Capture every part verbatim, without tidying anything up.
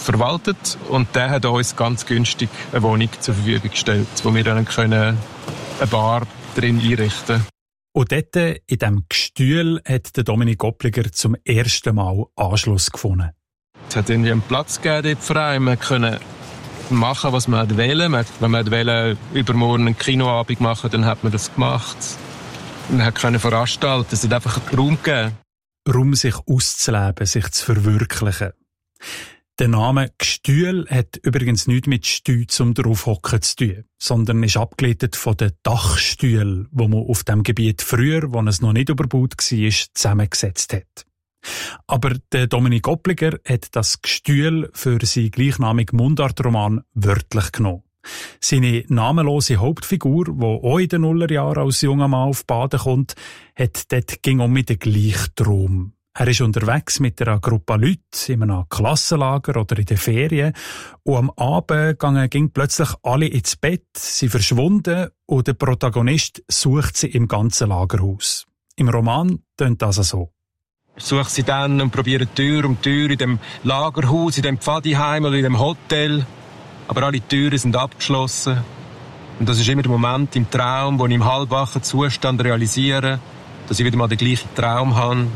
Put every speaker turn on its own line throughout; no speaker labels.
verwaltet und der hat uns ganz günstig eine Wohnung zur Verfügung gestellt, wo wir dann können eine Bar drin einrichten können.
Und dort, in diesem Gestühl, hat der Dominik Oppliger zum ersten Mal Anschluss gefunden.
Es hat irgendwie einen Platz gegeben im Verein. Man konnte machen, was man wollte. Wenn man wollte, übermorgen einen Kinoabend machen, dann hat man das gemacht. Man konnte veranstalten. Es hat einfach einen Raum gegeben.
Raum, sich auszuleben, sich zu verwirklichen. Der Name Gstühl hat übrigens nichts mit Stühl zum Draufhocken zu tun, sondern ist abgeleitet von den Dachstühlen, die man auf dem Gebiet früher, wo es noch nicht überbaut war, zusammengesetzt hat. Aber der Dominik Oppliger hat das Gstühl für seinen gleichnamigen Mundartroman wörtlich genommen. Seine namenlose Hauptfigur, die auch in den Nullerjahren als junger Mann auf Baden kommt, hat dort ging um mit den gleichen Traum. Er ist unterwegs mit einer Gruppe Leute in einem Klassenlager oder in den Ferien und am Abend gingen, gingen plötzlich alle ins Bett, sie verschwunden und der Protagonist sucht sie im ganzen Lagerhaus. Im Roman tönt das so.
Ich suche sie dann und probiere Tür um Tür in dem Lagerhaus, in dem Pfadiheim oder in dem Hotel. Aber alle Türen sind abgeschlossen. Und das ist immer der Moment im Traum, wo ich im halbwachen Zustand realisiere, dass ich wieder mal den gleichen Traum habe.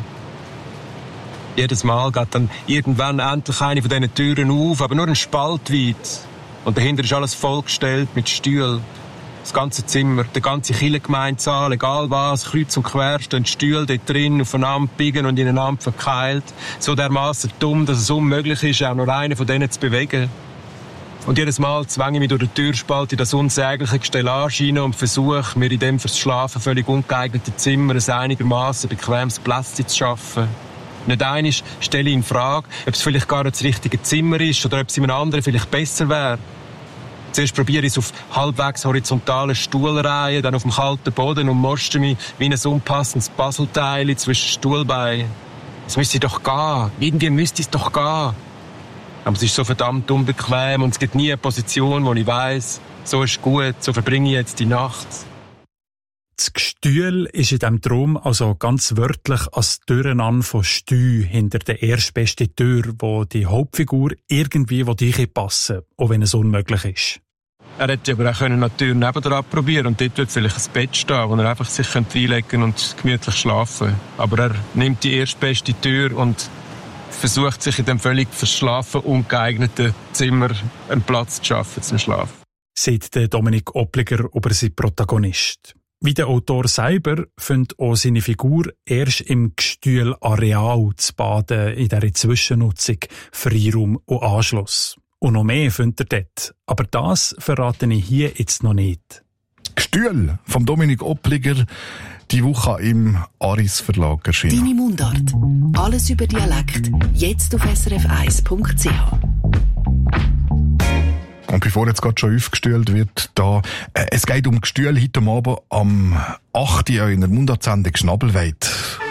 Jedes Mal geht dann irgendwann endlich eine von diesen Türen auf, aber nur ein Spalt weit. Und dahinter ist alles vollgestellt mit Stühlen. Das ganze Zimmer, der ganze Kirchengemeindesaal, egal was, kreuz und quer, stehen Stühle dort drin, aufeinander biegen und ineinander verkeilt. So dermassen dumm, dass es unmöglich ist, auch nur einen von denen zu bewegen. Und jedes Mal zwänge ich mich durch die Türspalte in das unsägliche Gestellage hinein und versuche, mir in dem fürs Schlafen völlig ungeeigneten Zimmer ein einigermaßen bequemes Plätzchen zu schaffen. Nicht einmal stelle ich in Frage, ob es vielleicht gar nicht das richtige Zimmer ist oder ob es in einem anderen vielleicht besser wäre. Zuerst probiere ich es auf halbwegs horizontalen Stuhlreihen, dann auf dem kalten Boden und morste mich wie ein unpassendes Puzzleteil zwischen Stuhlbeinen. Es müsste doch gehen. Irgendwie müsste es doch gehen. Aber es ist so verdammt unbequem und es gibt nie eine Position, wo ich weiss, so ist gut, so verbringe ich jetzt die Nacht.
Das Gstühl ist in diesem Traum also ganz wörtlich als Türenan von Stü hinter der erstbesten Tür, wo die Hauptfigur irgendwie reinpassen will, auch wenn es unmöglich ist.
Er hätte aber auch eine Tür nebendran probieren und dort wird vielleicht ein Bett stehen, wo er einfach sich reinlegen und gemütlich schlafen. Aber er nimmt die erstbeste Tür und versucht sich in dem völlig fürs Schlafen ungeeigneten Zimmer einen Platz zu schaffen zum Schlafen.
Sagt der Dominik Oppliger über seinen Protagonist. Wie der Autor selber findet auch seine Figur erst im Gstühl-Areal zu baden, in dieser Zwischennutzung, Freiraum und Anschluss. Und noch mehr findet er dort. Aber das verrate ich hier jetzt noch nicht.
Gstühl vom Dominik Oppliger, die Woche im Aris Verlag erschienen.
Deine Mundart. Alles über Dialekt. Jetzt auf s r f eins punkt c h.
Und bevor jetzt gerade schon aufgestellt wird, da, äh, es geht um Gstühl heute Abend am achten Uhr in der Mundartsendung Schnabelweit.